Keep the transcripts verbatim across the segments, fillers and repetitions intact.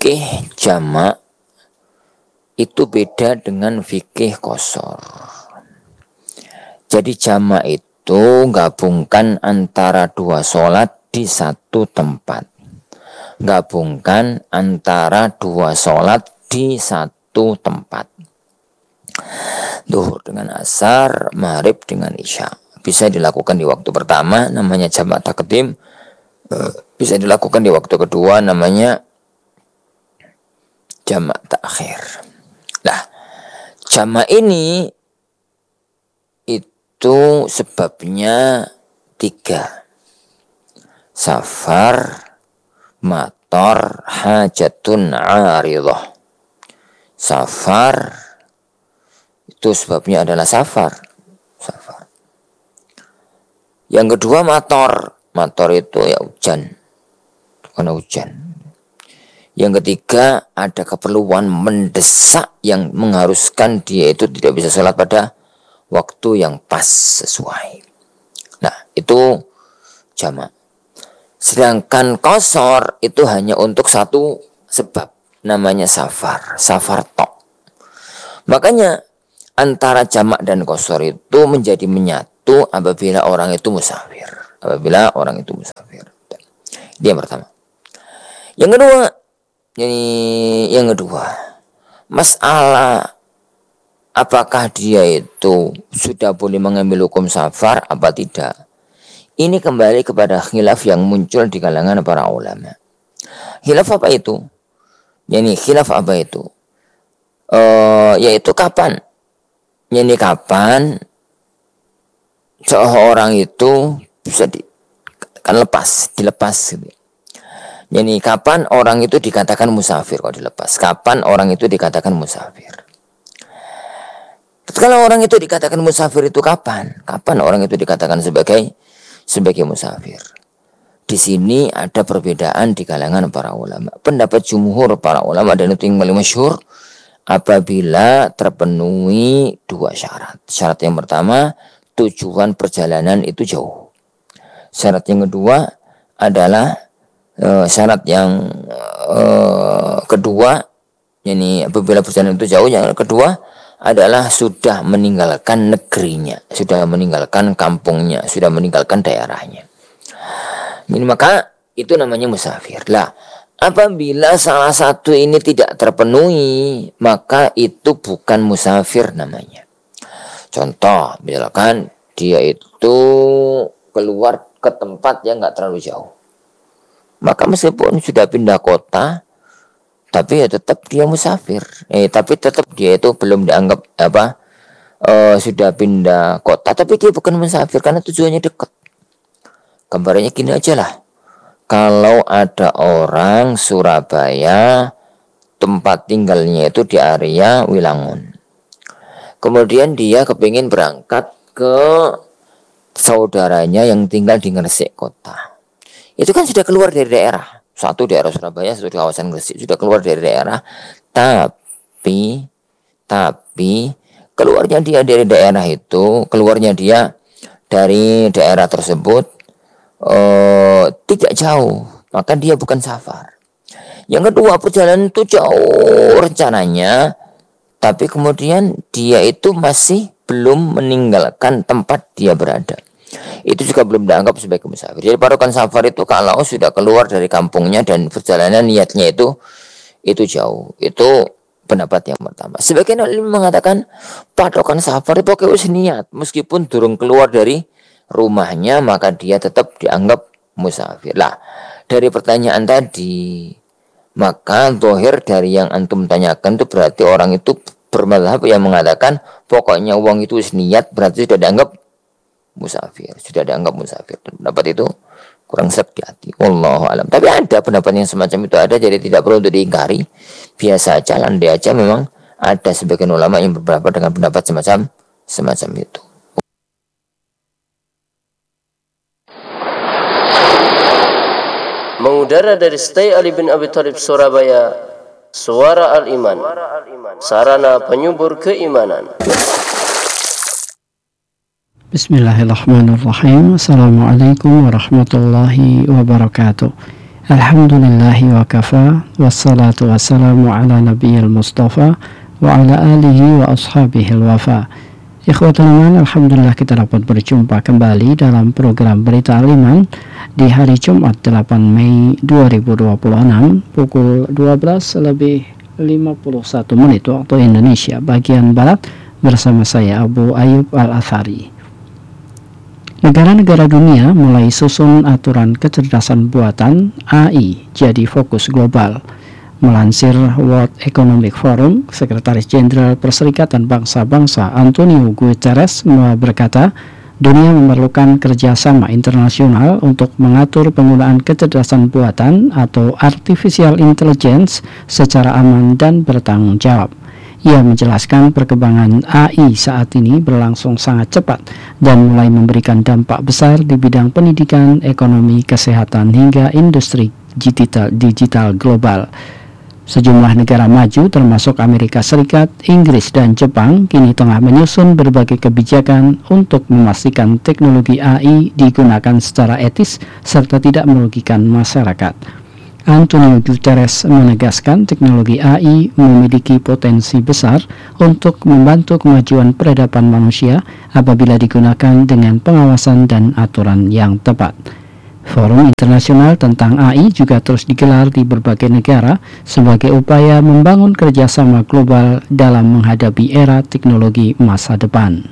fikih jamak itu beda dengan fikih qasar. Jadi jamak itu gabungkan antara dua sholat di satu tempat. Gabungkan antara dua sholat di satu tempat. Duhur dengan asar, maghrib dengan isya. Bisa dilakukan di waktu pertama, namanya jamak takdim. Bisa dilakukan di waktu kedua, namanya jamak takhir. Nah, jamak ini itu sebabnya tiga. Safar, mator, hajatun aridah. Safar itu sebabnya adalah safar. Safar. Yang kedua mator. Mator itu ya hujan. Karena hujan. Yang ketiga, ada keperluan mendesak yang mengharuskan dia itu tidak bisa sholat pada waktu yang pas sesuai. Nah, itu jamak. Sedangkan qasar itu hanya untuk satu sebab, namanya safar, safar tok. Makanya antara jamak dan qasar itu menjadi menyatu apabila orang itu musafir. Apabila orang itu musafir. Ini yang pertama. Yang kedua, Jadi yang kedua, masalah apakah dia itu sudah boleh mengambil hukum safar apa tidak? Ini kembali kepada khilaf yang muncul di kalangan para ulama. Khilaf apa itu? Yani khilaf apa itu? Uh, yaitu kapan? Yani kapan seorang itu bisa di, kan lepas, dilepas gitu. Jadi kapan orang itu dikatakan musafir kalau dilepas? Kapan orang itu dikatakan musafir? Kalau orang itu dikatakan musafir itu kapan? Kapan orang itu dikatakan sebagai sebagai musafir? Di sini ada perbedaan di kalangan para ulama. Pendapat jumhur para ulama dan itu yang paling masyhur, apabila terpenuhi dua syarat. Syarat yang pertama, tujuan perjalanan itu jauh. Syarat yang kedua adalah Uh, syarat yang uh, kedua, ini apabila perjalanan itu jauh, yang kedua adalah sudah meninggalkan negerinya, sudah meninggalkan kampungnya, sudah meninggalkan daerahnya. Ini maka itu namanya musafir. Lah, apabila salah satu ini tidak terpenuhi, maka itu bukan musafir namanya. Contoh, misalkan dia itu keluar ke tempat yang nggak terlalu jauh. Maka meskipun sudah pindah kota, tapi ya tetap dia musafir. Eh, tapi tetap dia itu belum dianggap apa uh, sudah pindah kota, tapi dia bukan musafir karena tujuannya dekat. Gambarnya gini aja lah. Kalau ada orang Surabaya, tempat tinggalnya itu di area Wilangun. Kemudian dia kepingin berangkat ke saudaranya yang tinggal di Gresik kota. Itu kan sudah keluar dari daerah. Satu daerah Surabaya, satu di kawasan Gresik. Sudah keluar dari daerah. Tapi, tapi, keluarnya dia dari daerah itu, keluarnya dia dari daerah tersebut, uh, tidak jauh. Maka dia bukan safar. Yang kedua, perjalanan itu jauh rencananya. Tapi kemudian dia itu masih belum meninggalkan tempat dia berada. Itu juga belum dianggap sebagai musafir. Jadi patokan safar itu kalau sudah keluar dari kampungnya dan perjalanan niatnya itu itu jauh. Itu pendapat yang pertama. Sebagian ulama mengatakan patokan safar itu pakai niat, meskipun durung keluar dari rumahnya maka dia tetap dianggap musafir. Lah, dari pertanyaan tadi, maka zahir dari yang antum tanyakan itu berarti orang itu bermadzhab yang mengatakan pokoknya uang itu niat berarti sudah dianggap musafir, sudah dianggap musafir. Dan pendapat itu kurang sep di hati. Wallahu alam. Tapi ada pendapat yang semacam itu ada, jadi tidak perlu untuk diingkari. Biasa aja, landai aja. Memang ada sebagian ulama yang beberapa dengan pendapat semacam semacam itu. Mengudara dari Stay Ali bin Abi Thalib Surabaya, Suara Al-Iman, sarana penyubur keimanan. Bismillahirrahmanirrahim. Assalamualaikum warahmatullahi wabarakatuh. Alhamdulillahi wa kafa, wassalatu wassalamu ala nabiyil mustafa wa ala alihi wa ashabihil wafa. Ikhwatul iman, alhamdulillah kita dapat berjumpa kembali dalam program Berita Al-Iman di hari Jumat delapan Mei dua ribu dua puluh enam pukul dua belas lebih lima puluh satu menit waktu Indonesia bagian Barat bersama saya Abu Ayyub Al-Athari. Negara-negara dunia mulai susun aturan kecerdasan buatan A I jadi fokus global. Melansir World Economic Forum, Sekretaris Jenderal Perserikatan Bangsa-Bangsa Antonio Guterres berkata, dunia memerlukan kerjasama internasional untuk mengatur penggunaan kecerdasan buatan atau artificial intelligence secara aman dan bertanggung jawab. Ia menjelaskan perkembangan A I saat ini berlangsung sangat cepat dan mulai memberikan dampak besar di bidang pendidikan, ekonomi, kesehatan, hingga industri digital, digital global. Sejumlah negara maju termasuk Amerika Serikat, Inggris, dan Jepang kini tengah menyusun berbagai kebijakan untuk memastikan teknologi A I digunakan secara etis serta tidak merugikan masyarakat. Antonio Guterres menegaskan teknologi A I memiliki potensi besar untuk membantu kemajuan peradaban manusia apabila digunakan dengan pengawasan dan aturan yang tepat. Forum internasional tentang A I juga terus digelar di berbagai negara sebagai upaya membangun kerjasama global dalam menghadapi era teknologi masa depan.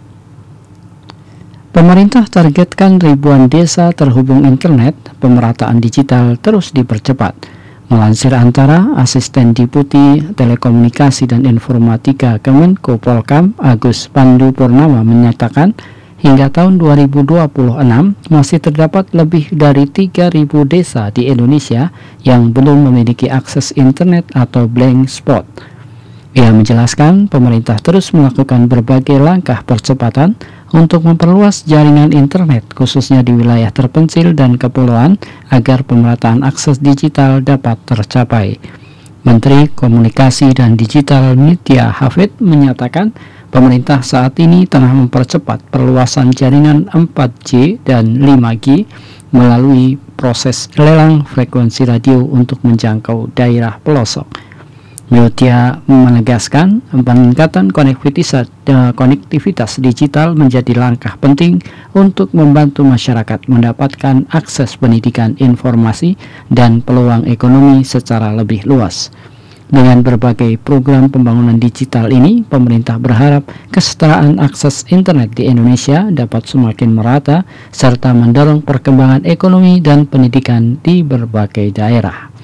Pemerintah targetkan ribuan desa terhubung internet, pemerataan digital terus dipercepat. Melansir Antara, Asisten Deputi Telekomunikasi dan Informatika Kemenko Polkam Agus Pandu Purnama menyatakan, hingga tahun dua ribu dua puluh enam masih terdapat lebih dari tiga ribu desa di Indonesia yang belum memiliki akses internet atau blank spot. Ia menjelaskan pemerintah terus melakukan berbagai langkah percepatan untuk memperluas jaringan internet khususnya di wilayah terpencil dan kepulauan agar pemerataan akses digital dapat tercapai. Menteri Komunikasi dan Digital Nitya Hafid menyatakan pemerintah saat ini tengah mempercepat perluasan jaringan empat G dan lima G melalui proses lelang frekuensi radio untuk menjangkau daerah pelosok. Nitya menegaskan peningkatan konektivitas, konektivitas digital menjadi langkah penting untuk membantu masyarakat mendapatkan akses pendidikan, informasi, dan peluang ekonomi secara lebih luas. Dengan berbagai program pembangunan digital ini, pemerintah berharap kesetaraan akses internet di Indonesia dapat semakin merata serta mendorong perkembangan ekonomi dan pendidikan di berbagai daerah.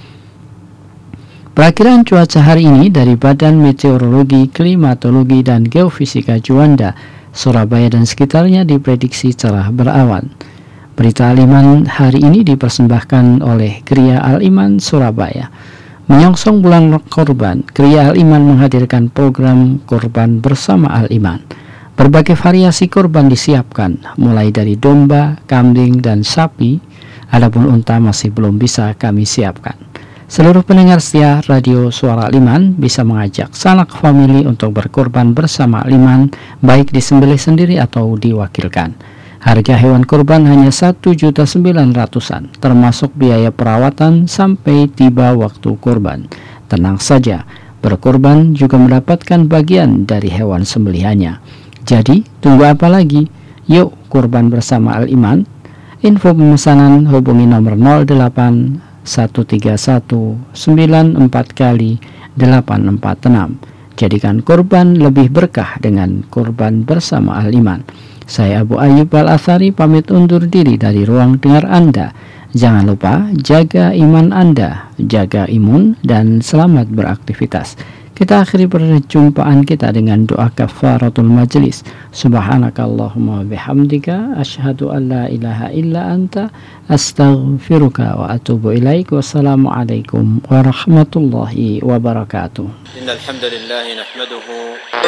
Perakiran cuaca hari ini dari Badan Meteorologi, Klimatologi, dan Geofisika Juanda, Surabaya dan sekitarnya diprediksi cerah berawan. Berita Al-Iman hari ini dipersembahkan oleh Geria Al-Iman Surabaya. Menyongsong bulan Korban, Geria Al-Iman menghadirkan program Korban Bersama Al-Iman. Berbagai variasi korban disiapkan, mulai dari domba, kambing, dan sapi. Adapun unta masih belum bisa kami siapkan. Seluruh pendengar setia Radio Suara Al-Iman bisa mengajak sanak famili untuk berkorban bersama Al-Iman, baik disembelih sendiri atau diwakilkan. Harga hewan kurban hanya satu juta sembilan ratusan, termasuk biaya perawatan sampai tiba waktu kurban. Tenang saja, berkorban juga mendapatkan bagian dari hewan sembelihannya. Jadi, tunggu apa lagi? Yuk kurban bersama Al-Iman. Info pemesanan hubungi nomor nol delapan satu tiga satu sembilan empat kali delapan empat enam. Jadikan kurban lebih berkah dengan kurban bersama Al-Iman. Saya Abu Ayyub Al-Athari pamit undur diri dari ruang dengar Anda. Jangan lupa jaga iman Anda, jaga imun, dan selamat beraktivitas. Kita akhiri perjumpaan kita dengan doa kafaratul majlis. Subhanakallahumma bihamdika asyhadu an la ilaha illa anta astaghfiruka wa atubu ilaik. Wassalamualaikum warahmatullahi wabarakatuh. Innal hamdalillah nahmaduhu.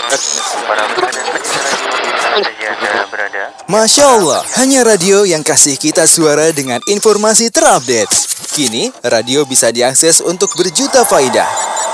Masya Allah, hanya radio yang kasih kita suara dengan informasi terupdate. Kini, radio bisa diakses untuk berjuta faidah.